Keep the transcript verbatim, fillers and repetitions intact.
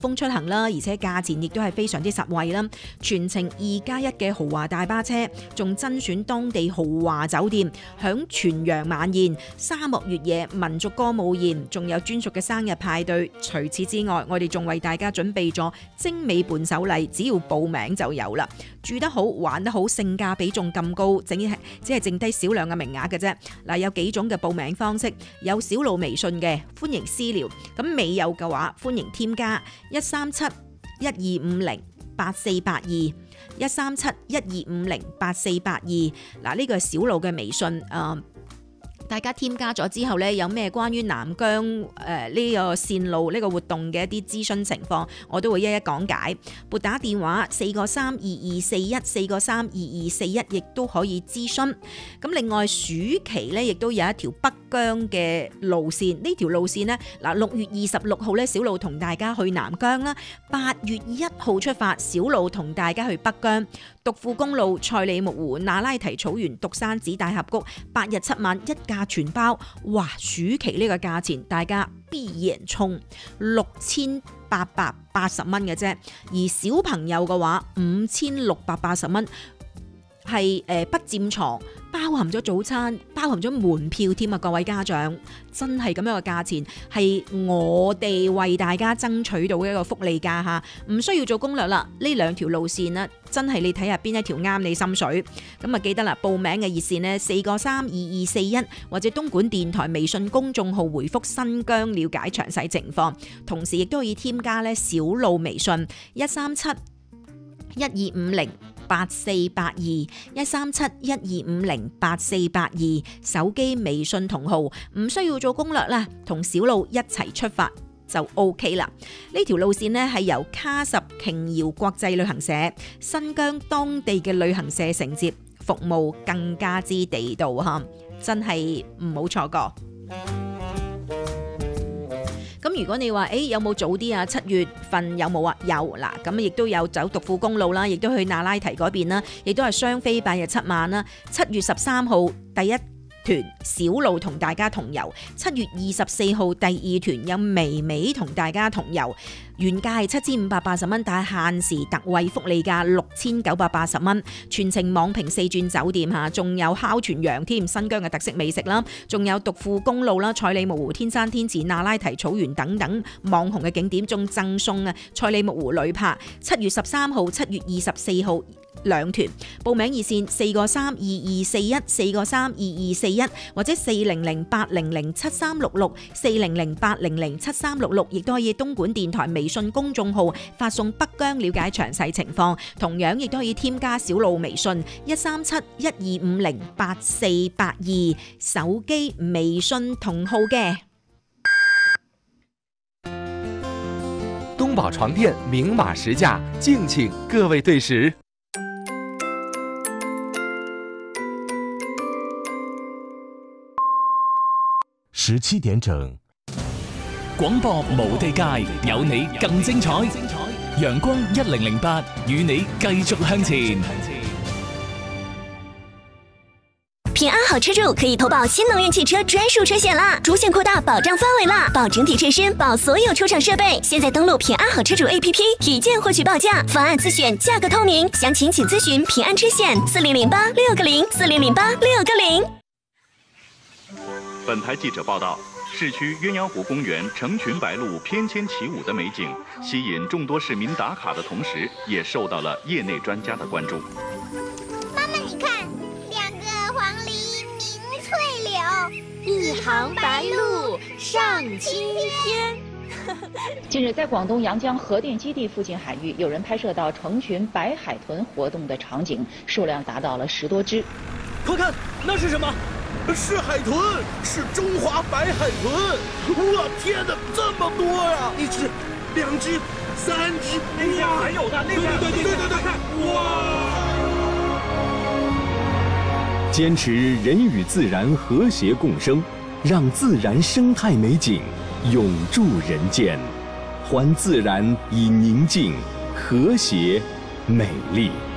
風出行啦，而且價錢亦都係非常之實惠啦。全程二加一嘅豪華大巴車，仲甄選當地豪華酒店，享全洋晚宴、沙漠越野、民族歌舞宴，仲有專屬嘅生日派對。除此之外，我哋仲為大家準備咗精美伴手禮，只要報名就有啦。住得好、玩得好，性價比仲咁高，整係只係剩低少量嘅名額嘅啫。嗱，有幾種嘅報名方式，有小路微信嘅，歡迎私聊；咁未有嘅話，歡迎添加一三七一二五零八四八二一三七一二五零八四八二。嗱，呢個係小路嘅微信誒。呃大家添加咗之後呢，有咩關於南疆誒呢個線路呢個活動嘅一啲諮詢情況，我都會一一講解。撥打電話四個三二二四一四個三二二四一，亦都可以諮詢。咁另外暑期呢，亦都有一條北疆嘅路線。呢條路線呢，嗱六月二十六號呢，小路同大家去南疆啦；八月一號出發，小路同大家去北疆。獨富公路、賽里木湖、那拉提草原、獨山子大峽谷，八日七晚一價全包。哇！暑期呢個價錢，大家必贏衝六千八百八十蚊嘅啫。而小朋友嘅話，五千六百八十蚊，係誒不佔床，包含咗早餐，包含咗門票添啊！各位家長，真係咁樣嘅價錢，係我哋為大家爭取到嘅一個福利價嚇，唔需要做攻略啦。呢兩條路線呢，真係你睇下邊一條啱你心水。咁啊記得啦，報名嘅熱線呢，四個三二二四一，或者東莞電台微信公眾號回覆新疆了解詳細情況。同時亦都可以添加呢小路微信一三七一二五零八四八二一三七一二五零八四八二，手機微信同號，唔需要做攻略啦，同小路一齊出發就 OK 啦。呢條路線呢係由卡什瓊瑤國際旅行社、新疆當地嘅旅行社承接，服務更加之地道吓，真係唔好錯過。咁如果你話誒、欸、有冇早啲啊？七月份有冇啊？有嗱，咁亦都有走獨富公路啦，亦都去那拉提嗰邊啦，亦都係雙飛八日七晚啦。七月十三號第一團小路同大家同遊，七月二十四號第二團有微微同大家同遊，原價係七千五百八十蚊，但係限時特惠福利價六千九百八十蚊，全程網評四鑽酒店嚇，仲有烤全羊添，新疆嘅特色美食啦，仲有獨富公路啦、賽里木湖、天山天池、那拉提草原等等網紅嘅景點，仲贈送啊賽里木湖旅拍。七月十三號、七月二十四號兩團，報名熱線四個三二二四一四個三二二四一，或者四零零八零零七三六六四零零八零零七三六六，亦都可以東莞電台微信公眾號發送北疆了解詳細情況，同樣亦都可以添加小路微信一三七一二五零八四八二，手機微信同號嘅。 東寶床墊明碼實價，敬請各位對時。 十七點整， 廣播無地界，有你更精彩。陽光一零零八與你繼續向前。 平安好車主可以投保新能源汽車專屬車險啦，主險擴大保障範圍啦，保整體車身，保所有出廠設備。現在登錄平安好車主 A P P， 一鍵獲取報價，方案自選，價格透明。詳情請諮詢平安車險四零零八六個零四零零八六個零。 本台記者報道，市區鴛鴦湖公園成群白鷺翩蹊起舞的美景，吸引眾多市民打卡的同時，也受到了業內專家的關注。 媽媽，你看，兩個黃鸝鳴翠柳，一行白鷺上青天。 近日，在廣東陽江核電基地附近海域，有人拍攝到成群白海豚活動的場景，數量達到了十多隻。 快看，那是什麼？是海豚，是中華白海豚！哇，天哪，這麼多呀！一隻、兩隻、三隻，哎呀，還有呢，那邊，對對對對對，看，哇！ 堅持人與自然和諧共生，讓自然生態美景永駐人間，還自然以寧靜、和諧、美麗。